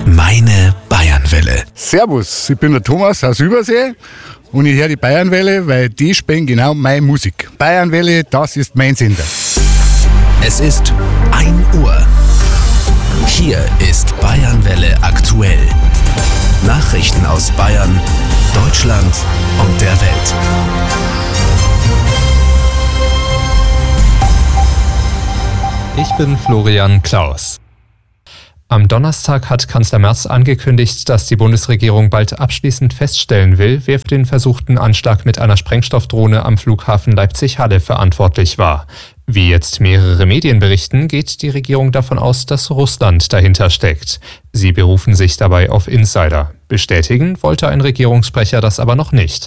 Meine Bayernwelle. Servus, ich bin der Thomas aus Übersee und ich höre die Bayernwelle, weil die spielen genau meine Musik. Bayernwelle, das ist mein Sender. Es ist 1 Uhr. Hier ist Bayernwelle aktuell. Nachrichten aus Bayern, Deutschland und der Welt. Ich bin Florian Klaus. Am Donnerstag hat Kanzler Merz angekündigt, dass die Bundesregierung bald abschließend feststellen will, wer für den versuchten Anschlag mit einer Sprengstoffdrohne am Flughafen Leipzig-Halle verantwortlich war. Wie jetzt mehrere Medien berichten, geht die Regierung davon aus, dass Russland dahinter steckt. Sie berufen sich dabei auf Insider. Bestätigen wollte ein Regierungssprecher das aber noch nicht.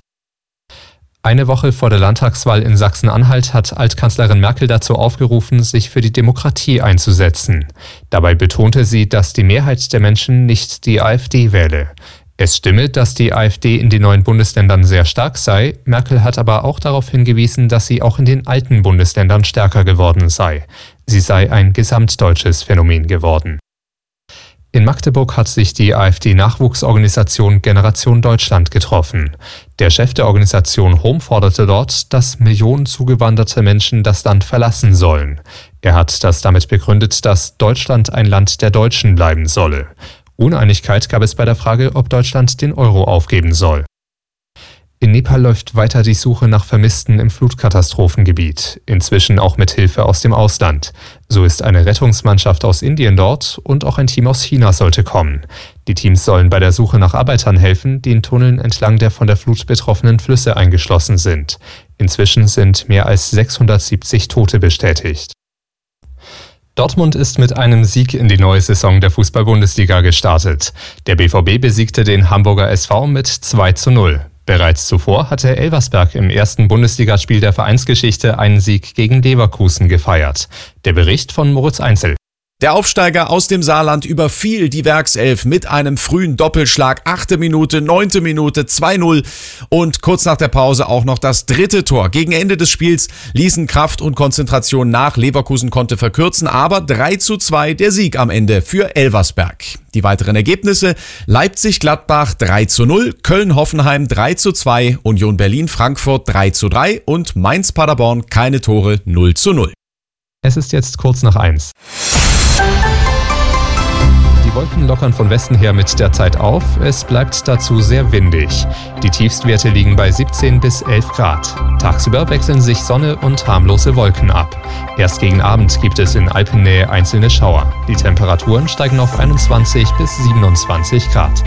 Eine Woche vor der Landtagswahl in Sachsen-Anhalt hat Altkanzlerin Merkel dazu aufgerufen, sich für die Demokratie einzusetzen. Dabei betonte sie, dass die Mehrheit der Menschen nicht die AfD wähle. Es stimme, dass die AfD in den neuen Bundesländern sehr stark sei. Merkel hat aber auch darauf hingewiesen, dass sie auch in den alten Bundesländern stärker geworden sei. Sie sei ein gesamtdeutsches Phänomen geworden. In Magdeburg hat sich die AfD-Nachwuchsorganisation Generation Deutschland getroffen. Der Chef der Organisation Hom forderte dort, dass Millionen zugewanderte Menschen das Land verlassen sollen. Er hat das damit begründet, dass Deutschland ein Land der Deutschen bleiben solle. Uneinigkeit gab es bei der Frage, ob Deutschland den Euro aufgeben soll. In Nepal läuft weiter die Suche nach Vermissten im Flutkatastrophengebiet, inzwischen auch mit Hilfe aus dem Ausland. So ist eine Rettungsmannschaft aus Indien dort und auch ein Team aus China sollte kommen. Die Teams sollen bei der Suche nach Arbeitern helfen, die in Tunneln entlang der von der Flut betroffenen Flüsse eingeschlossen sind. Inzwischen sind mehr als 670 Tote bestätigt. Dortmund ist mit einem Sieg in die neue Saison der Fußball-Bundesliga gestartet. Der BVB besiegte den Hamburger SV mit 2:0. Bereits zuvor hatte Elversberg im ersten Bundesligaspiel der Vereinsgeschichte einen Sieg gegen Leverkusen gefeiert. Der Bericht von Moritz Einzel. Der Aufsteiger aus dem Saarland überfiel die Werkself mit einem frühen Doppelschlag. 8. Minute, 9. Minute, 2:0 und kurz nach der Pause auch noch das 3. Tor. Gegen Ende des Spiels ließen Kraft und Konzentration nach. Leverkusen konnte verkürzen, aber 3:2 der Sieg am Ende für Elversberg. Die weiteren Ergebnisse: Leipzig-Gladbach 3:0, Köln-Hoffenheim 3:2, Union Berlin-Frankfurt 3:3 und Mainz-Paderborn keine Tore 0:0. Es ist jetzt kurz nach 1. Die Wolken lockern von Westen her mit der Zeit auf. Es bleibt dazu sehr windig. Die Tiefstwerte liegen bei 17 bis 11 Grad. Tagsüber wechseln sich Sonne und harmlose Wolken ab. Erst gegen Abend gibt es in Alpennähe einzelne Schauer. Die Temperaturen steigen auf 21 bis 27 Grad.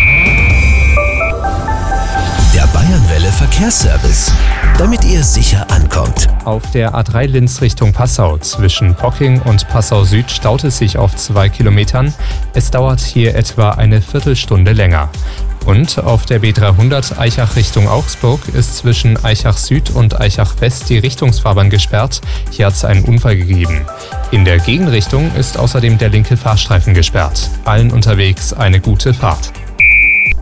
Der Bayernwelle Verkehrsservice, damit ihr sicher ankommt. Auf der A3 Linz Richtung Passau zwischen Pocking und Passau Süd staut es sich auf 2 Kilometern. Es dauert hier etwa eine Viertelstunde länger. Und auf der B300 Aichach Richtung Augsburg ist zwischen Aichach Süd und Aichach West die Richtungsfahrbahn gesperrt. Hier hat es einen Unfall gegeben. In der Gegenrichtung ist außerdem der linke Fahrstreifen gesperrt. Allen unterwegs eine gute Fahrt.